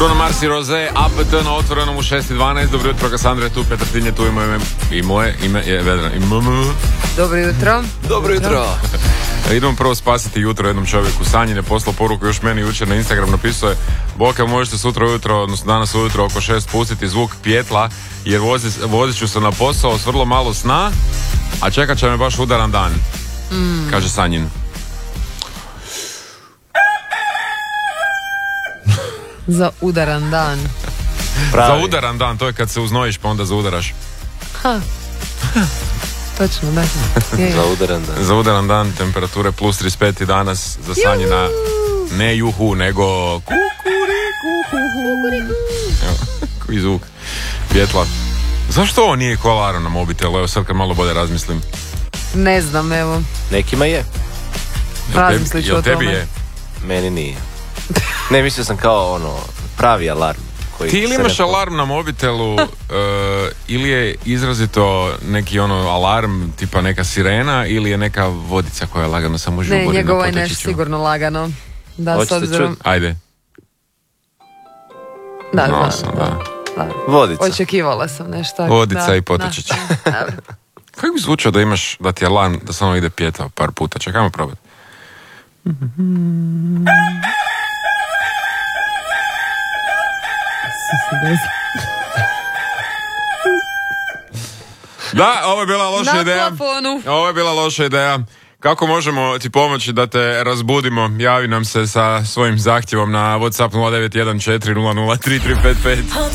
Bruno Mars i Rosé, APT na otvorenom u 6:12. Dobro jutro, Kasandra je tu, Petar Tin je tu, i moje ime je Vedran. Dobro jutro. Dobro jutro. Idemo prvo spasiti jutro jednom čovjeku. Sanjin je poslao poruku još meni jučer na Instagram, napisao je: Boka, možete sutra ujutro, odnosno danas ujutro oko 6 pustiti zvuk pjetla, jer vozit ću se na posao s vrlo malo sna, a čekat će me baš udaran dan. Kaže Sanjin. Za udaran dan. Pravi. Za udaran dan, to je kad se uznojiš pa onda zaudaraš. Točno, da. Za udaran dan. Za udaran dan, temperature plus 35 danas za Sanjina. Ne juhu, nego kukuriku. Evo, koji zvuk. Pjetla. Zašto ovo nije ko alarm na mobitelu? Evo sad kad malo bolje razmislim. Ne znam, evo. Nekima je. Razmislit ću o tome. Tebi je? Meni nije. Ne, mislio sam kao pravi alarm. Ti ili imaš alarm na mobitelu ili je izrazito neki alarm tipa neka sirena ili je neka vodica koja lagano samo žubori na potečiću? Ne, njegovo je nešto sigurno lagano. Da, hoćete s obzirom... Ajde. Da. Vodica. Očekivala sam nešto. Vodica i potečić. Kako bi zvučao da imaš, da ti alarm, da samo ide pjetao par puta? Čekajmo probati. Da, ovo je bila loša ideja. Ovo je bila loša ideja. Kako možemo ti pomoći da te razbudimo? Javi nam se sa svojim zahtjevom na WhatsApp 0914 003 355.